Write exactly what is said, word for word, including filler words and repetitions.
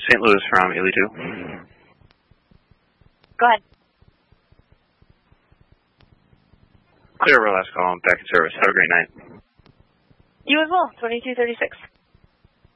Saint Louis from Ely two. Go ahead. Clear over last call. I'm back in service. Have a great night. You as well. twenty-two thirty-six.